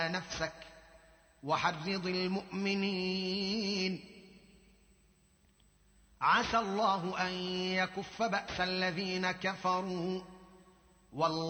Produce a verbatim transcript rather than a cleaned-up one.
نفسك وحرض المؤمنين. عسى الله أن يكف بأس الذين كفروا والله